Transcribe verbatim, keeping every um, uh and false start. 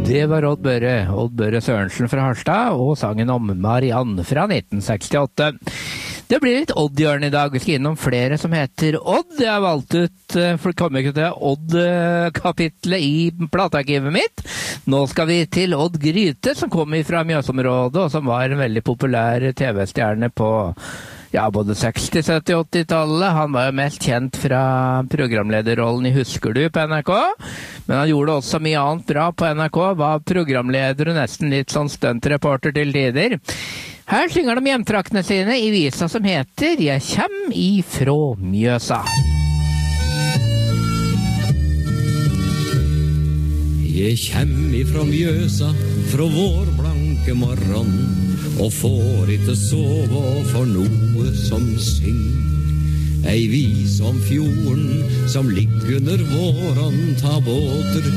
Det var Odd Børre, Odd Børre Sørensen fra Harstad, og sangen om Marianne fra nitten sekstiåtte. Det blir litt Odd-hjørne i dag. Vi skal innom flere som heter Odd. Jeg har valgt ut, for det kommer ikke til Odd-kapitlet i platearkivet mitt. Nå skal vi til Odd Grythe, som kommer fra Mjøsområdet, og som var en veldig populær T V-stjerne på ja, både seksti-, sytti-, åtti-tallet. Han var jo mest kjent fra programlederrollen i Husker du på N R K, men han gjorde også mye annet bra på N R K, var programleder og nesten litt sånn stuntreporter til tider. Her synger de hjemtraktene sine i visa som heter «Jeg kjem ifrå Mjøsa». Jeg kjem ifrå Mjøsa, fra vår blanke morgon, og får ikke sove for noe som syng. Ei vis om fjorden som ligger under våren, ta båter